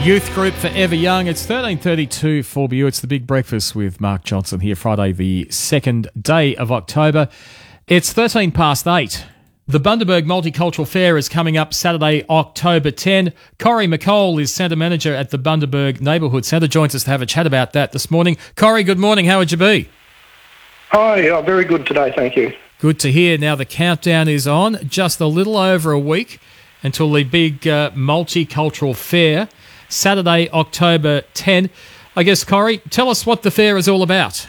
Youth group Forever Young. It's 13:32 for you. It's the Big Breakfast with Mark Johnson here, Friday the 2nd day of October. It's 13 past 8. The Bundaberg Multicultural Fair is coming up Saturday, October 10. Corrie McCole is Centre Manager at the Bundaberg Neighbourhood Centre. Joins us to have a chat about that this morning. Corrie, good morning. How would you be? Hi, very good today, thank you. Good to hear. Now the countdown is on. Just a little over a week until the big Multicultural Fair, Saturday, October 10. I guess, Corrie, tell us what the fair is all about.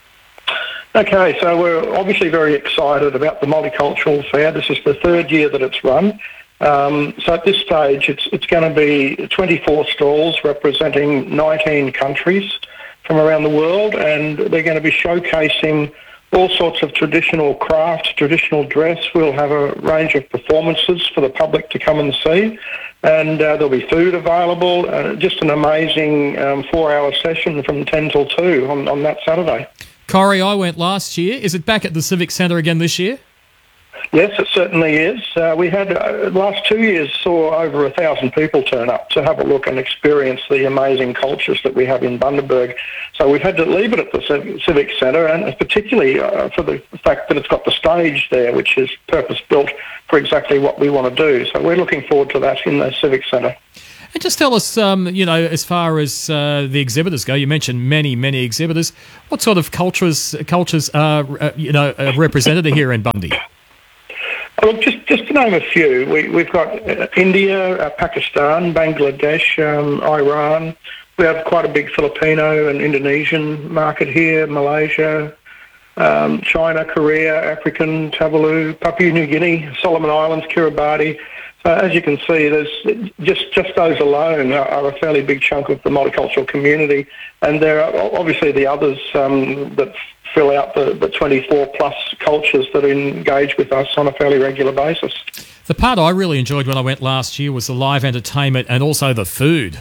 Okay, so we're obviously very excited about the Multicultural Fair. This is the third year that it's run. So at this stage, it's going to be 24 stalls representing 19 countries from around the world, and they're going to be showcasing all sorts of traditional crafts, traditional dress. We'll have a range of performances for the public to come and see, and there'll be food available. Just an amazing 4-hour session from 10 till 2 on that Saturday. Corrie, I went last year. Is it back at the Civic Centre again this year? Yes, it certainly is. We had, last 2 years, saw over 1,000 people turn up to have a look and experience the amazing cultures that we have in Bundaberg. So we've had to leave it at the Civic Centre, and particularly for the fact that it's got the stage there, which is purpose-built for exactly what we want to do. So we're looking forward to that in the Civic Centre. And just tell us, as far as the exhibitors go, you mentioned many exhibitors. What sort of cultures are represented here in Bundy? Look, just to name a few, we've got India, Pakistan, Bangladesh, Iran. We have quite a big Filipino and Indonesian market here, Malaysia, China, Korea, African, Tuvalu, Papua New Guinea, Solomon Islands, Kiribati. So as you can see, there's just those alone are a fairly big chunk of the multicultural community, and there are obviously the others that fill out the 24-plus cultures that engage with us on a fairly regular basis. The part I really enjoyed when I went last year was the live entertainment and also the food.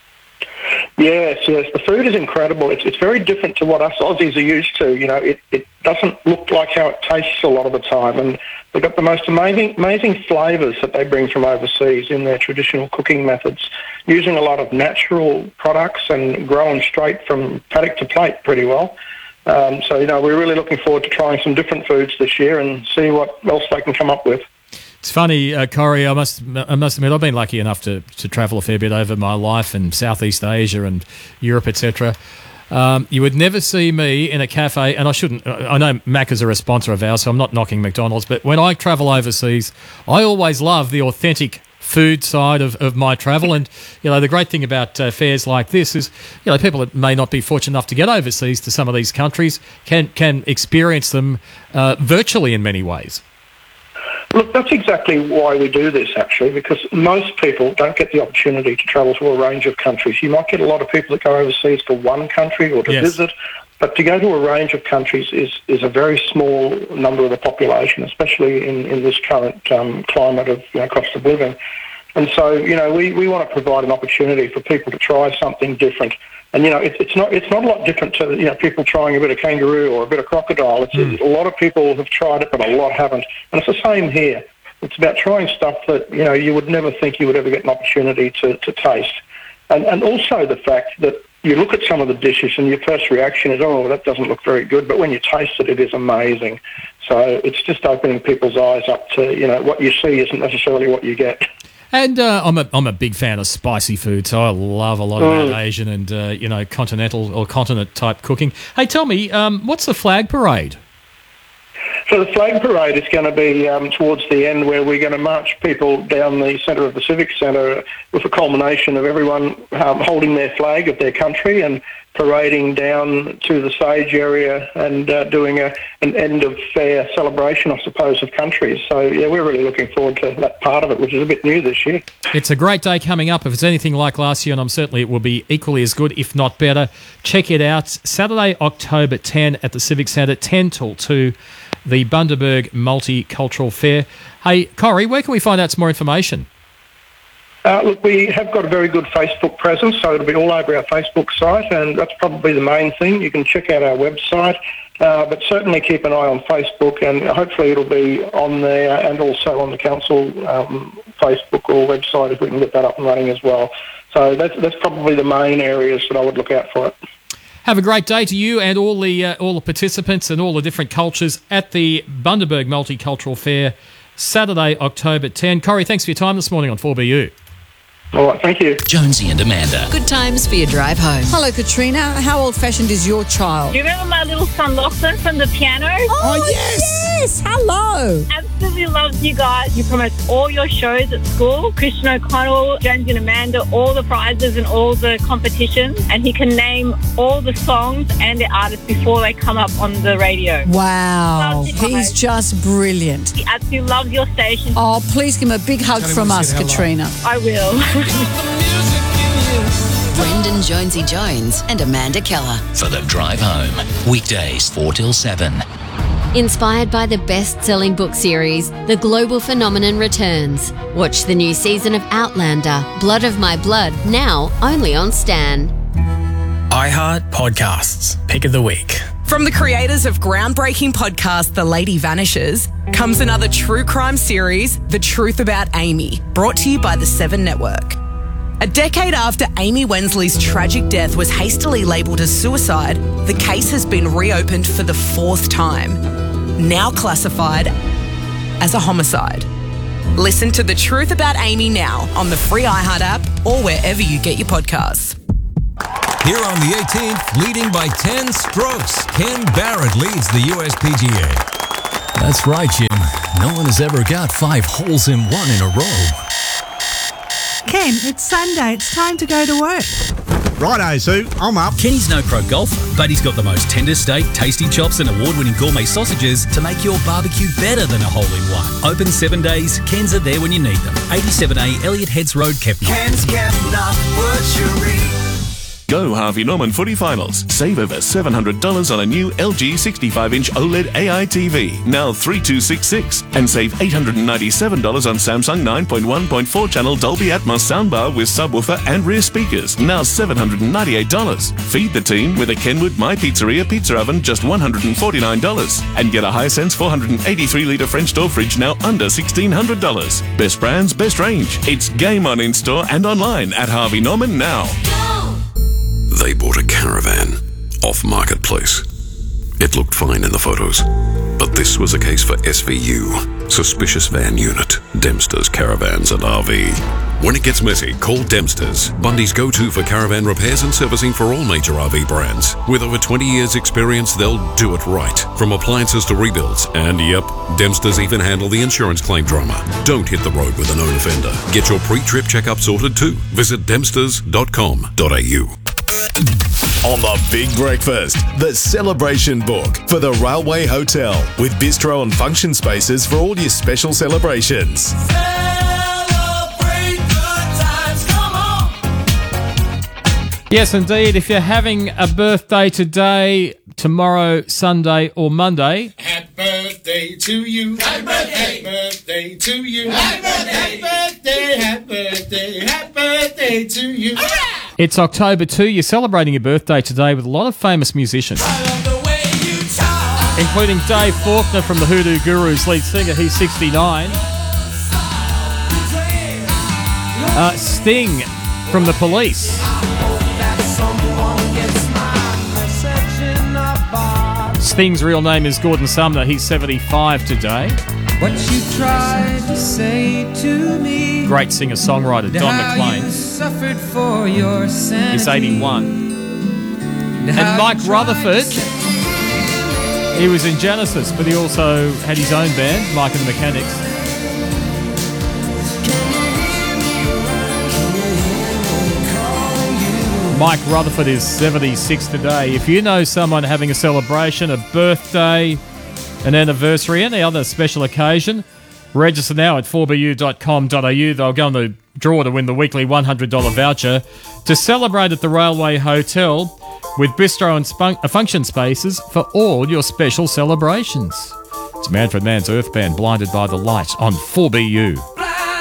Yes, the food is incredible. It's very different to what us Aussies are used to. You know, it doesn't look like how it tastes a lot of the time, and they've got the most amazing flavours that they bring from overseas in their traditional cooking methods, using a lot of natural products and grown straight from paddock to plate pretty well. So, we're really looking forward to trying some different foods this year and see what else they can come up with. It's funny, Corrie, I must admit I've been lucky enough to travel a fair bit over my life in Southeast Asia and Europe, etc. You would never see me in a cafe, and I know Macca's are a sponsor of ours, so I'm not knocking McDonald's, but when I travel overseas, I always love the authentic food side of my travel. And the great thing about fairs like this is people that may not be fortunate enough to get overseas to some of these countries can experience them virtually in many ways. Look, that's exactly why we do this, actually, because most people don't get the opportunity to travel to a range of countries. You might get a lot of people that go overseas for one country or to visit, but to go to a range of countries is a very small number of the population, especially in this current climate of cost of living. And so, we want to provide an opportunity for people to try something different. And, it's not a lot different to, people trying a bit of kangaroo or a bit of crocodile. A lot of people have tried it, but a lot haven't. And it's the same here. It's about trying stuff that, you would never think you would ever get an opportunity to taste. And also the fact that you look at some of the dishes and your first reaction is, oh, that doesn't look very good. But when you taste it, it is amazing. So it's just opening people's eyes up to, what you see isn't necessarily what you get. And I'm a big fan of spicy food, so I love a lot of that Asian and, continental or continent-type cooking. Hey, tell me, what's the flag parade? So the flag parade is going to be towards the end, where we're going to march people down the centre of the Civic Centre with a culmination of everyone holding their flag of their country and parading down to the stage area and doing an end-of-fair celebration, I suppose, of countries. So, we're really looking forward to that part of it, which is a bit new this year. It's a great day coming up. If it's anything like last year, and I'm certainly it will be equally as good, if not better, check it out. Saturday, October 10 at the Civic Centre, 10 till 2, the Bundaberg Multicultural Fair. Hey, Corrie, where can we find out some more information? Look, we have got a very good Facebook presence, so it'll be all over our Facebook site, and that's probably the main thing. You can check out our website, but certainly keep an eye on Facebook, and hopefully it'll be on there and also on the council Facebook or website if we can get that up and running as well. So that's probably the main areas that I would look out for it. Have a great day to you and all the participants and all the different cultures at the Bundaberg Multicultural Fair, Saturday, October 10. Corey, thanks for your time this morning on 4BU. All right, thank you. Jonesy and Amanda. Good times for your drive home. Hello, Katrina. How old-fashioned is your child? Do you remember my little son Lachlan from the piano? Oh, yes. Hello. Absolutely loves you guys. You promote all your shows at school. Christian O'Connell, Jonesy and Amanda, all the prizes and all the competitions. And he can name all the songs and the artists before they come up on the radio. Wow. Loves you He's guys. just brilliant. He absolutely loves your station. Oh, please give him a big hug from us, Katrina. I will. Brendan Jonesy Jones and Amanda Keller. For the drive home. Weekdays 4 till 7. Inspired by the best-selling book series, The Global Phenomenon returns. Watch the new season of Outlander, Blood of My Blood, now only on Stan. iHeart Podcasts. Pick of the week. From the creators of groundbreaking podcast The Lady Vanishes comes another true crime series, The Truth About Amy, brought to you by the Seven Network. A decade after Amy Wensley's tragic death was hastily labelled as suicide, the case has been reopened for the 4th time, now classified as a homicide. Listen to The Truth About Amy now on the free iHeart app or wherever you get your podcasts. Here on the 18th, leading by 10 strokes, Ken Barrett leads the USPGA. That's right, Jim. No one has ever got 5 holes in one in a row. Ken, it's Sunday. It's time to go to work. Righto, Sue. I'm up. Kenny's no pro golfer, but he's got the most tender steak, tasty chops and award-winning gourmet sausages to make your barbecue better than a hole-in-one. Open 7 days, Ken's are there when you need them. 87A Elliott Heads Road, Kepner. Ken's getting off butchery. Go Harvey Norman Footy Finals. Save over $700 on a new LG 65-inch OLED AI TV, now 3266. And save $897 on Samsung 9.1.4 channel Dolby Atmos soundbar with subwoofer and rear speakers, now $798. Feed the team with a Kenwood My Pizzeria pizza oven, just $149. And get a Hisense 483-litre French door fridge, now under $1,600. Best brands, best range. It's game on in-store and online at Harvey Norman now. They bought a caravan off Marketplace. It looked fine in the photos, but this was a case for SVU, Suspicious Van Unit, Dempster's Caravans and RV. When it gets messy, call Dempster's, Bundy's go-to for caravan repairs and servicing for all major RV brands. With over 20 years experience, they'll do it right, from appliances to rebuilds. And yep, Dempster's even handle the insurance claim drama. Don't hit the road with a known offender. Get your pre-trip checkup sorted too. Visit dempsters.com.au. On the Big Breakfast, the celebration book for the Railway Hotel with bistro and function spaces for all your special celebrations. Celebrate good times, come on. Yes, indeed. If you're having a birthday today, tomorrow, Sunday or Monday... Happy birthday to you. Happy birthday. Happy birthday to you. Happy birthday. Happy birthday. Happy birthday. Happy birthday to you. Hooray! It's October 2. You're celebrating your birthday today with a lot of famous musicians, including Dave Faulkner from the Hoodoo Gurus, lead singer. He's 69. Sting from The Police. Sting's real name is Gordon Sumner. He's 75 today. What you tried to say to me. Great singer-songwriter Don McLean. Suffered for your sanity. He's 81. And Mike Rutherford, he was in Genesis, but he also had his own band, Mike and the Mechanics. Mike Rutherford is 76 today. If you know someone having a celebration, a birthday, an anniversary, any other special occasion, register now at 4bu.com.au. They'll go on the draw to win the weekly $100 voucher to celebrate at the Railway Hotel with bistro and function spaces for all your special celebrations. It's Manfred Mann's Earth Band, Blinded by the Light on 4BU.